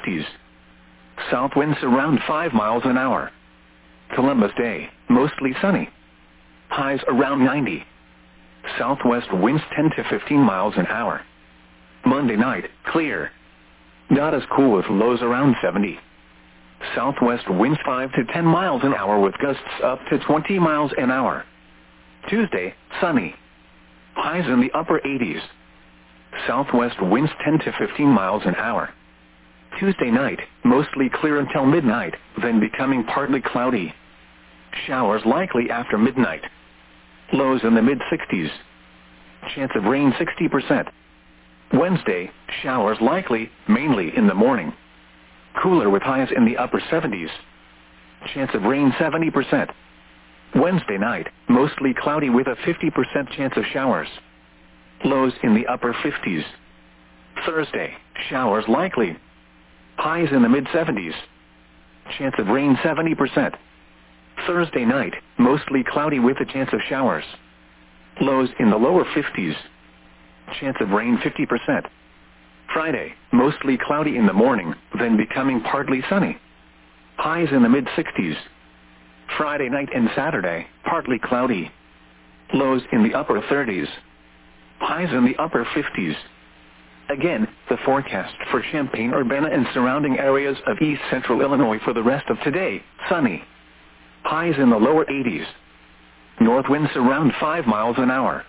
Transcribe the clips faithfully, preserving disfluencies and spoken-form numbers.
fifties. South winds around five miles an hour. Columbus Day, mostly sunny. Highs around ninety. Southwest winds ten to fifteen miles an hour. Monday night, clear. Not as cool with lows around seventy. Southwest winds five to ten miles an hour with gusts up to twenty miles an hour. Tuesday, sunny. Highs in the upper eighties. Southwest winds ten to fifteen miles an hour. Tuesday night, mostly clear until midnight, then becoming partly cloudy. Showers likely after midnight. Lows in the mid-sixties. Chance of rain sixty percent. Wednesday, showers likely, mainly in the morning. Cooler with highs in the upper seventies. Chance of rain seventy percent. Wednesday night, mostly cloudy with a fifty percent chance of showers. Lows in the upper fifties. Thursday, showers likely. Highs in the mid-seventies. Chance of rain seventy percent. Thursday night, mostly cloudy with a chance of showers. Lows in the lower fifties. Chance of rain fifty percent. Friday, mostly cloudy in the morning, then becoming partly sunny. Highs in the mid-sixties. Friday night and Saturday, partly cloudy. Lows in the upper thirties. Highs in the upper fifties. Again, the forecast for Champaign-Urbana and surrounding areas of east central Illinois for the rest of today, sunny. Highs in the lower eighties. North winds around five miles an hour.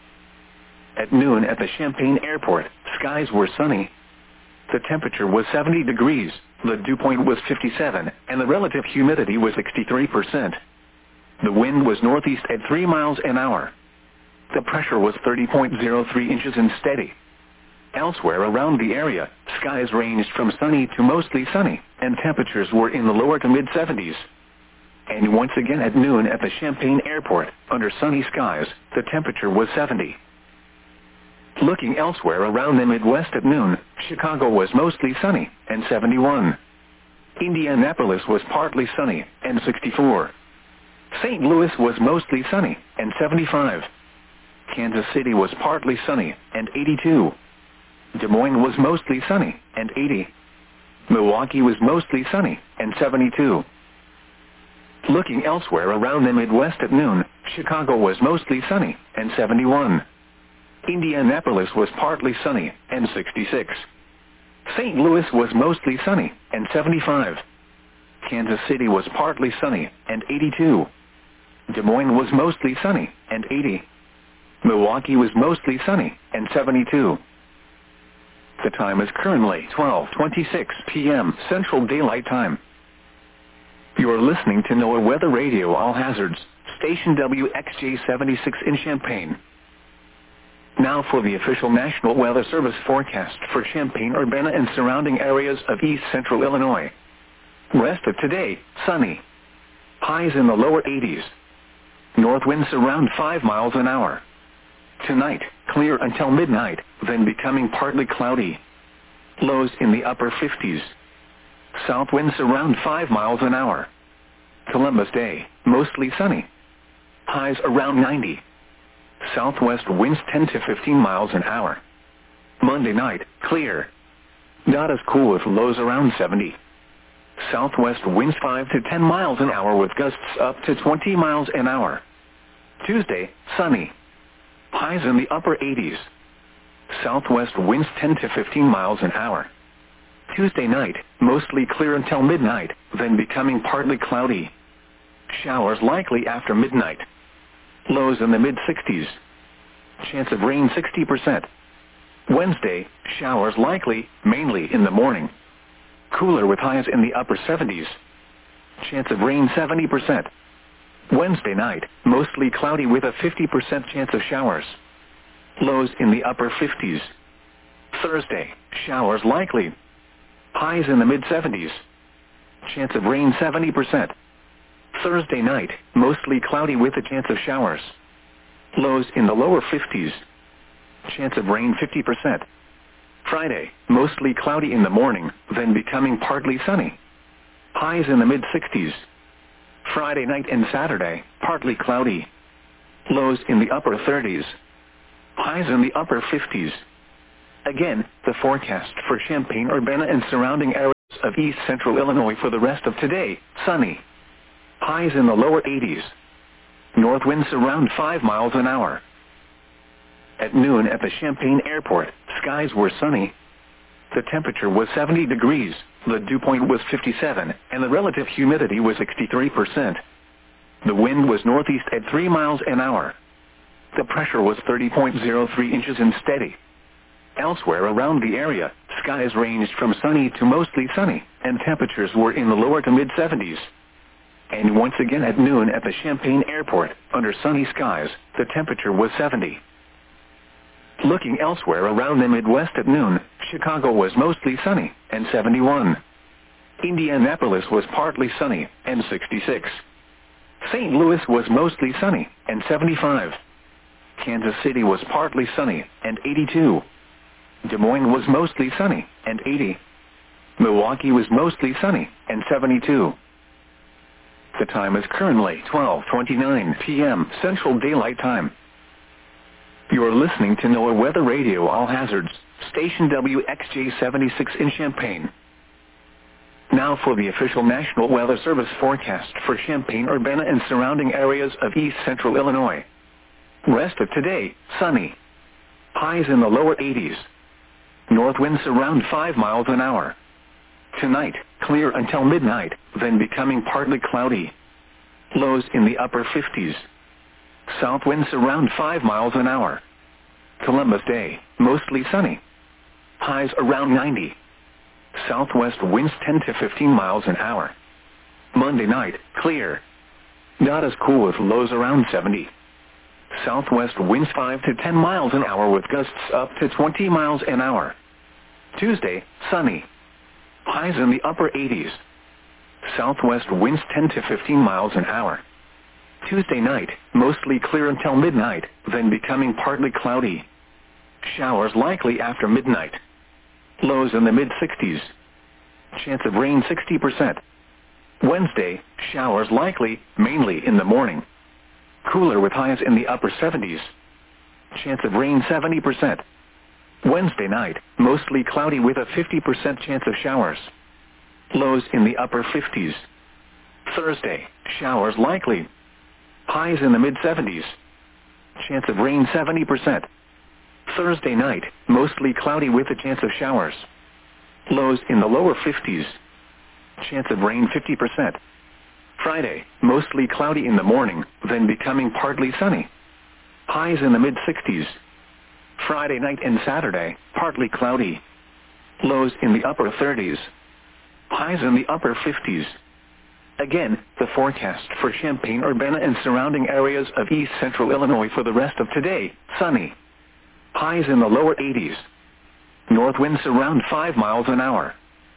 At noon at the Champaign Airport, skies were sunny. The temperature was seventy degrees, the dew point was fifty-seven, and the relative humidity was sixty-three percent. The wind was northeast at three miles an hour. The pressure was thirty point zero three inches and steady. Elsewhere around the area, skies ranged from sunny to mostly sunny, and temperatures were in the lower to mid-seventies. And once again at noon at the Champaign Airport, under sunny skies, the temperature was seventy. Looking elsewhere around the Midwest at noon, Chicago was mostly sunny, and seventy-one. Indianapolis was partly sunny, and sixty-four. Saint Louis was mostly sunny, and seventy-five. Kansas City was partly sunny, and eighty-two. Des Moines was mostly sunny, and eighty. Milwaukee was mostly sunny, and seventy-two. Looking elsewhere around the Midwest at noon, Chicago was mostly sunny, and seventy-one. Indianapolis was partly sunny, and sixty-six. Saint Louis was mostly sunny, and seventy-five. Kansas City was partly sunny, and eighty-two. Des Moines was mostly sunny, and eighty. Milwaukee was mostly sunny, and seventy-two. The time is currently twelve twenty-six p m Central Daylight Time. You are listening to NOAA Weather Radio All Hazards, station W X J seventy-six in Champaign. Now for the official National Weather Service forecast for Champaign-Urbana and surrounding areas of east central Illinois. Rest of today, sunny. Highs in the lower eighties. North winds around five miles an hour. Tonight, clear until midnight, then becoming partly cloudy. Lows in the upper fifties. South winds around five miles an hour. Columbus Day, mostly sunny. Highs around ninety. Southwest winds ten to fifteen miles an hour. Monday night, clear. Not as cool with lows around seventy. Southwest winds five to ten miles an hour with gusts up to twenty miles an hour. Tuesday, sunny. Highs in the upper eighties. Southwest winds ten to fifteen miles an hour. Tuesday night, mostly clear until midnight, then becoming partly cloudy. Showers likely after midnight. Lows in the mid-sixties. Chance of rain sixty percent. Wednesday, showers likely, mainly in the morning. Cooler with highs in the upper seventies. Chance of rain seventy percent. Wednesday night, mostly cloudy with a fifty percent chance of showers. Lows in the upper fifties. Thursday, showers likely. Highs in the mid-seventies. Chance of rain seventy percent. Thursday night, mostly cloudy with a chance of showers. Lows in the lower fifties. Chance of rain fifty percent. Friday, mostly cloudy in the morning, then becoming partly sunny. Highs in the mid-sixties. Friday night and Saturday, partly cloudy. Lows in the upper thirties. Highs in the upper fifties. Again, the forecast for Champaign-Urbana and surrounding areas of east central Illinois for the rest of today, sunny. Highs in the lower eighties. North winds around five miles an hour. At noon at the Champaign Airport, skies were sunny. The temperature was seventy degrees, the dew point was fifty-seven, and the relative humidity was sixty-three percent. The wind was northeast at three miles an hour. The pressure was thirty point zero three inches and steady. Elsewhere around the area, skies ranged from sunny to mostly sunny, and temperatures were in the lower to mid-seventies. And once again at noon at the Champaign Airport, under sunny skies, the temperature was seventy. Looking elsewhere around the Midwest at noon, Chicago was mostly sunny, and seventy-one. Indianapolis was partly sunny, and sixty-six. Saint Louis was mostly sunny, and seventy-five. Kansas City was partly sunny, and eighty-two. Des Moines was mostly sunny, and eighty. Milwaukee was mostly sunny, and seventy-two. The time is currently twelve twenty-nine p m Central Daylight Time. You are listening to NOAA Weather Radio All Hazards, station W X J seventy-six in Champaign. Now for the official National Weather Service forecast for Champaign, Urbana, and surrounding areas of east central Illinois. Rest of today, sunny. Highs in the lower eighties. North winds around five miles an hour. Tonight, clear until midnight, then becoming partly cloudy. Lows in the upper fifties. South winds around five miles an hour. Columbus Day, mostly sunny. Highs around ninety. Southwest winds ten to fifteen miles an hour. Monday night, clear. Not as cool with lows around seventy. Southwest winds five to ten miles an hour with gusts up to twenty miles an hour. Tuesday, sunny. Highs in the upper eighties. Southwest winds ten to fifteen miles an hour. Tuesday night, mostly clear until midnight, then becoming partly cloudy. Showers likely after midnight. Lows in the mid-sixties. Chance of rain sixty percent. Wednesday, showers likely, mainly in the morning. Cooler with highs in the upper seventies. Chance of rain seventy percent. Wednesday night, mostly cloudy with a fifty percent chance of showers. Lows in the upper fifties. Thursday, showers likely. Highs in the mid-seventies. Chance of rain seventy percent. Thursday night, mostly cloudy with a chance of showers. Lows in the lower fifties. Chance of rain fifty percent. Friday, mostly cloudy in the morning, then becoming partly sunny. Highs in the mid-sixties. Friday night and Saturday, partly cloudy. Lows in the upper thirties. Highs in the upper fifties. Again, the forecast for Champaign, Urbana, and surrounding areas of east central Illinois for the rest of today, sunny. Highs in the lower eighties. North winds around five miles an hour.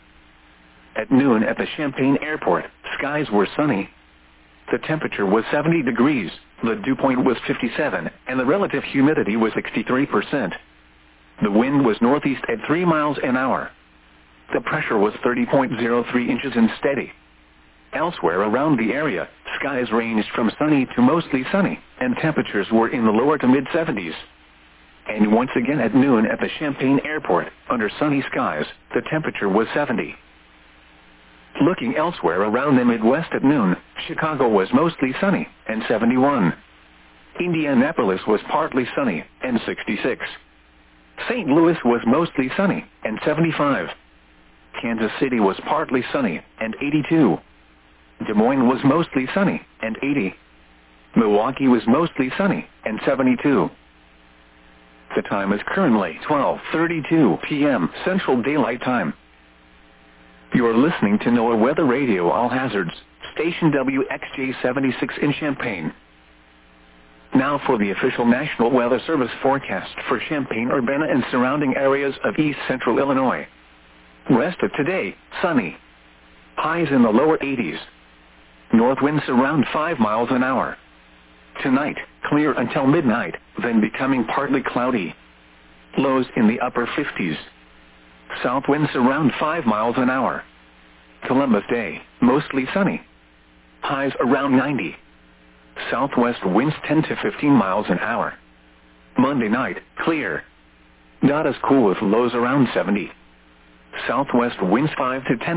At noon at the Champaign Airport, skies were sunny. The temperature was seventy degrees, the dew point was fifty-seven, and the relative humidity was sixty-three percent. The wind was northeast at three miles an hour. The pressure was thirty point zero three inches and steady. Elsewhere around the area, skies ranged from sunny to mostly sunny, and temperatures were in the lower to mid-seventies. And once again at noon at the Champaign Airport, under sunny skies, the temperature was seventy. Looking elsewhere around the Midwest at noon, Chicago was mostly sunny, and seventy-one. Indianapolis was partly sunny, and sixty-six. Saint Louis was mostly sunny, and seventy-five. Kansas City was partly sunny, and eighty-two. Des Moines was mostly sunny, and eighty. Milwaukee was mostly sunny, and seventy-two. The time is currently twelve thirty-two p m Central Daylight Time. You are listening to NOAA Weather Radio All Hazards, station W X J seventy-six in Champaign. Now for the official National Weather Service forecast for Champaign, Urbana, and surrounding areas of east central Illinois. Rest of today, sunny. Highs in the lower eighties. North winds around five miles an hour. Tonight, clear until midnight, then becoming partly cloudy. Lows in the upper fifties. South winds around five miles an hour. Columbus Day, mostly sunny. Highs around ninety. Southwest winds ten to fifteen miles an hour. Monday night, clear. Not as cool with lows around seventy. Southwest winds five to ten